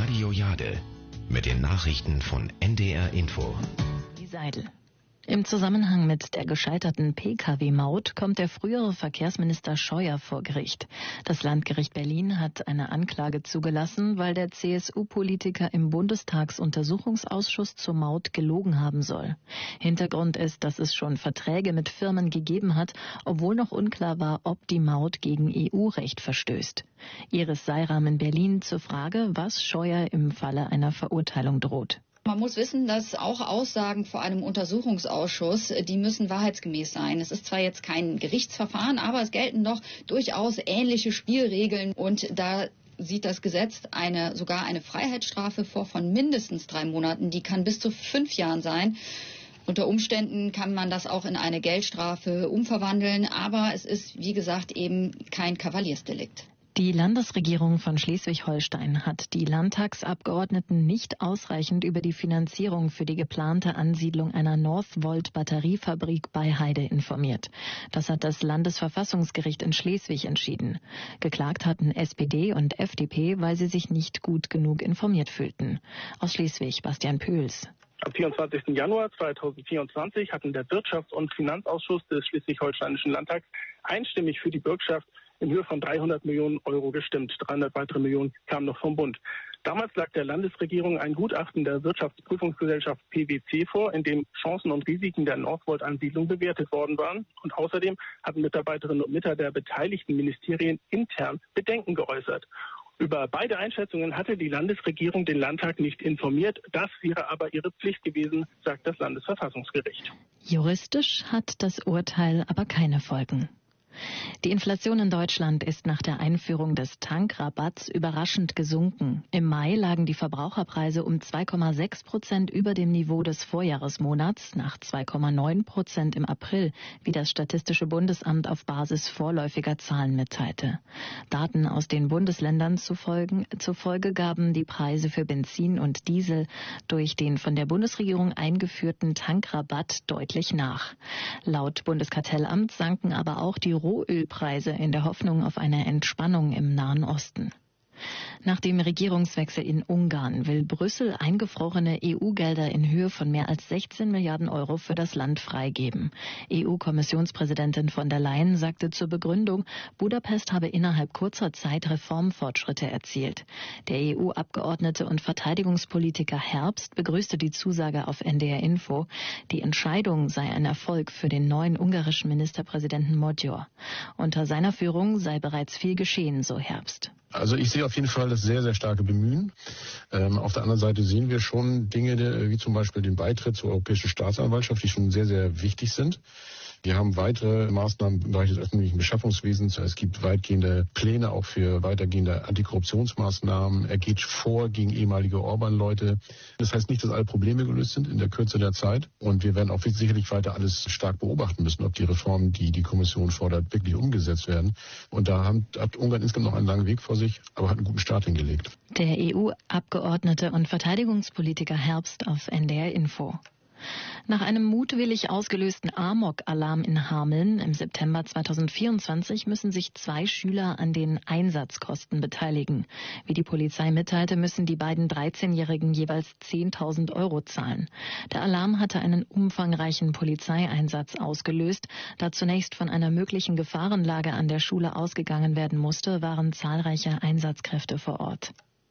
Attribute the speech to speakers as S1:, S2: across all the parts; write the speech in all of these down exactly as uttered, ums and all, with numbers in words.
S1: Radio Jade mit den Nachrichten von N D R Info.
S2: Die Seidel. Im Zusammenhang mit der gescheiterten P K W-Maut kommt der frühere Verkehrsminister Scheuer vor Gericht. Das Landgericht Berlin hat eine Anklage zugelassen, weil der C S U-Politiker im Bundestagsuntersuchungsausschuss zur Maut gelogen haben soll. Hintergrund ist, dass es schon Verträge mit Firmen gegeben hat, obwohl noch unklar war, ob die Maut gegen E U-Recht verstößt. Iris Seiram in Berlin zur Frage, was Scheuer im Falle einer Verurteilung droht.
S3: Man muss wissen, dass auch Aussagen vor einem Untersuchungsausschuss, die müssen wahrheitsgemäß sein. Es ist zwar jetzt kein Gerichtsverfahren, aber es gelten doch durchaus ähnliche Spielregeln und da sieht das Gesetz eine, sogar eine Freiheitsstrafe vor von mindestens drei Monaten. Die kann bis zu fünf Jahren sein. Unter Umständen kann man das auch in eine Geldstrafe umverwandeln, aber es ist, wie gesagt, eben kein Kavaliersdelikt.
S2: Die Landesregierung von Schleswig-Holstein hat die Landtagsabgeordneten nicht ausreichend über die Finanzierung für die geplante Ansiedlung einer Northvolt-Batteriefabrik bei Heide informiert. Das hat das Landesverfassungsgericht in Schleswig entschieden. Geklagt hatten S P D und F D P, weil sie sich nicht gut genug informiert fühlten. Aus Schleswig, Bastian Pöls.
S4: Am vierundzwanzigsten Januar zweitausendvierundzwanzig hatten der Wirtschafts- und Finanzausschuss des Schleswig-Holsteinischen Landtags einstimmig für die Bürgschaft in Höhe von dreihundert Millionen Euro gestimmt. dreihundert weitere Millionen kamen noch vom Bund. Damals lag der Landesregierung ein Gutachten der Wirtschaftsprüfungsgesellschaft P W C vor, in dem Chancen und Risiken der Northvolt-Ansiedlung bewertet worden waren. Und außerdem hatten Mitarbeiterinnen und Mitarbeiter der beteiligten Ministerien intern Bedenken geäußert. Über beide Einschätzungen hatte die Landesregierung den Landtag nicht informiert. Das wäre aber ihre Pflicht gewesen, sagt das Landesverfassungsgericht.
S2: Juristisch hat das Urteil aber keine Folgen. Die Inflation in Deutschland ist nach der Einführung des Tankrabatts überraschend gesunken. Im Mai lagen die Verbraucherpreise um zwei Komma sechs Prozent über dem Niveau des Vorjahresmonats, nach zwei Komma neun Prozent im April, wie das Statistische Bundesamt auf Basis vorläufiger Zahlen mitteilte. Daten aus den Bundesländern zufolge, zufolge gaben die Preise für Benzin und Diesel durch den von der Bundesregierung eingeführten Tankrabatt deutlich nach. Laut Bundeskartellamt sanken aber auch die Rohölpreise in der Hoffnung auf eine Entspannung im Nahen Osten. Nach dem Regierungswechsel in Ungarn will Brüssel eingefrorene E U-Gelder in Höhe von mehr als sechzehn Milliarden Euro für das Land freigeben. E U-Kommissionspräsidentin von der Leyen sagte zur Begründung, Budapest habe innerhalb kurzer Zeit Reformfortschritte erzielt. Der E U-Abgeordnete und Verteidigungspolitiker Herbst begrüßte die Zusage auf N D R Info. Die Entscheidung sei ein Erfolg für den neuen ungarischen Ministerpräsidenten Magyar. Unter seiner Führung sei bereits viel geschehen, so Herbst.
S5: Also ich sehe auf jeden Fall das sehr, sehr starke Bemühen. Ähm, auf der anderen Seite sehen wir schon Dinge, wie zum Beispiel den Beitritt zur Europäischen Staatsanwaltschaft, die schon sehr, sehr wichtig sind. Wir haben weitere Maßnahmen im Bereich des öffentlichen Beschaffungswesens. Es gibt weitgehende Pläne auch für weitergehende Antikorruptionsmaßnahmen. Er geht vor gegen ehemalige Orban-Leute. Das heißt nicht, dass alle Probleme gelöst sind in der Kürze der Zeit. Und wir werden auch sicherlich weiter alles stark beobachten müssen, ob die Reformen, die die Kommission fordert, wirklich umgesetzt werden. Und da hat Ungarn insgesamt noch einen langen Weg vor sich, aber hat einen guten Start hingelegt.
S2: Der E U-Abgeordnete und Verteidigungspolitiker Herbst auf N D R Info. Nach einem mutwillig ausgelösten Amok-Alarm in Hameln im September zweitausendvierundzwanzig müssen sich zwei Schüler an den Einsatzkosten beteiligen. Wie die Polizei mitteilte, müssen die beiden dreizehnjährigen jeweils zehntausend Euro zahlen. Der Alarm hatte einen umfangreichen Polizeieinsatz ausgelöst. Da zunächst von einer möglichen Gefahrenlage an der Schule ausgegangen werden musste, waren zahlreiche Einsatzkräfte vor Ort.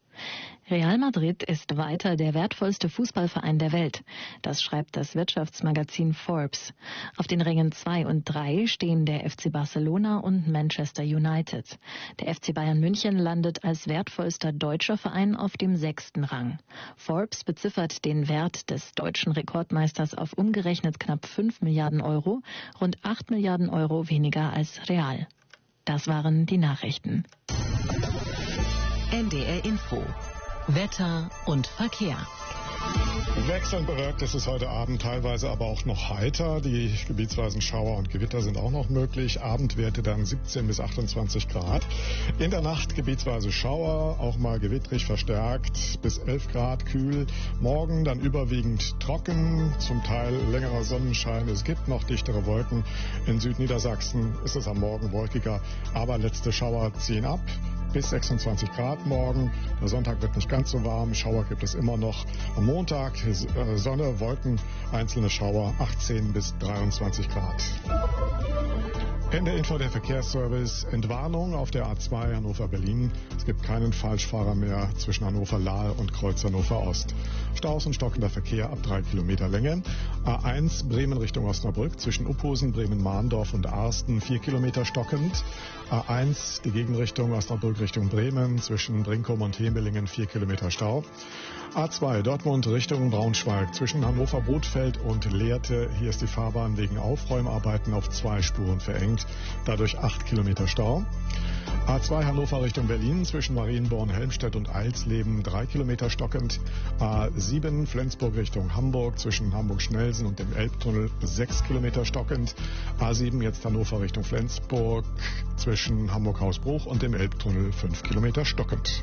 S2: Real Madrid ist weiter der wertvollste Fußballverein der Welt. Das schreibt das Wirtschaftsmagazin Forbes. Auf den Rängen zwei und drei stehen der F C Barcelona und Manchester United. Der F C Bayern München landet als wertvollster deutscher Verein auf dem sechsten Rang. Forbes beziffert den Wert des deutschen Rekordmeisters auf umgerechnet knapp fünf Milliarden Euro, rund acht Milliarden Euro weniger als Real. Das waren die Nachrichten.
S1: N D R Info. Wetter und Verkehr.
S6: Wechselnd bewölkt ist es heute Abend, teilweise aber auch noch heiter. Die gebietsweisen Schauer und Gewitter sind auch noch möglich. Abendwerte dann siebzehn bis achtundzwanzig Grad. In der Nacht gebietsweise Schauer, auch mal gewittrig verstärkt, bis elf Grad kühl. Morgen dann überwiegend trocken, zum Teil längerer Sonnenschein. Es gibt noch dichtere Wolken. In Südniedersachsen ist es am Morgen wolkiger, aber letzte Schauer ziehen ab. bis sechsundzwanzig Grad morgen. Der Sonntag wird nicht ganz so warm. Schauer gibt es immer noch. Am Montag Sonne, Wolken, einzelne Schauer, achtzehn bis dreiundzwanzig Grad. Ende Info der Verkehrsservice. Entwarnung auf der A zwei Hannover-Berlin. Es gibt keinen Falschfahrer mehr zwischen Hannover-Lahl und Kreuz Hannover Ost. Staus und stockender Verkehr ab drei Kilometer Länge. A eins Bremen Richtung Osnabrück zwischen Uphusen, Bremen-Mahndorf und Arsten vier Kilometer stockend. A eins die Gegenrichtung Osnabrück Richtung Bremen zwischen Brinkum und Hemelingen vier Kilometer Stau. A zwei Dortmund Richtung Braunschweig zwischen Hannover-Bothfeld und Lehrte. Hier ist die Fahrbahn wegen Aufräumarbeiten auf zwei Spuren verengt. Dadurch acht Kilometer Stau. A zwei Hannover Richtung Berlin zwischen Marienborn, Helmstedt und Eilsleben drei Kilometer stockend. A sieben Flensburg Richtung Hamburg zwischen Hamburg-Schnelsen und dem Elbtunnel sechs Kilometer stockend. A sieben jetzt Hannover Richtung Flensburg zwischen Hamburg-Hausbruch und dem Elbtunnel fünf Kilometer stockend.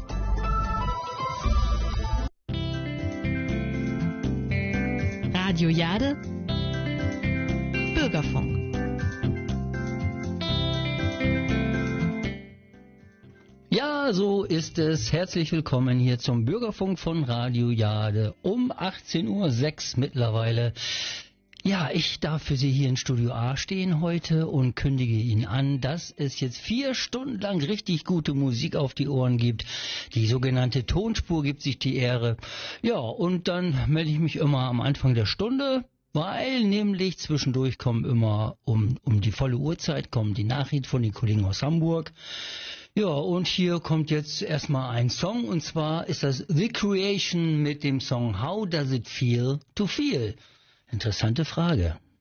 S2: Radio Jade, Bürgerfunk.
S7: Ja, so ist es. Herzlich willkommen hier zum Bürgerfunk von Radio Jade um achtzehn Uhr sechs mittlerweile. Ja, ich darf für Sie hier in Studio A stehen heute und kündige Ihnen an, dass es jetzt vier Stunden lang richtig gute Musik auf die Ohren gibt. Die sogenannte Tonspur gibt sich die Ehre. Ja, und dann melde ich mich immer am Anfang der Stunde, weil nämlich zwischendurch kommen immer um, um die volle Uhrzeit kommen die Nachrichten von den Kollegen aus Hamburg. Ja, und hier kommt jetzt erstmal ein Song, und zwar ist das The Creation mit dem Song How Does It Feel to Feel? Interessante Frage.